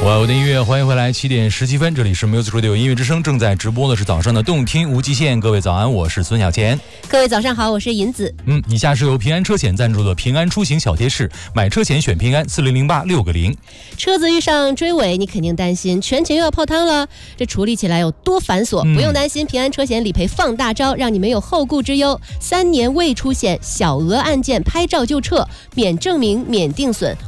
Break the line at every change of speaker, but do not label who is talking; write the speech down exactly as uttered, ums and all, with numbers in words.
哇，我的音乐，欢迎回来，七点十七分，这里是 Music Radio 音乐之声，正在直播的是早上的动听无极限。各位早安，我是孙小钱。
各位早上好，我是银子。
嗯，以下是由平安车险赞助的平安出行小贴士，买车险选平安，四零零八六个零。
车子遇上追尾，你肯定担心全勤又要泡汤了，这处理起来有多繁琐？嗯、不用担心，平安车险理赔放大招，让你没有后顾之忧。三年未出险，小额案件拍照就撤，免证明、免定损。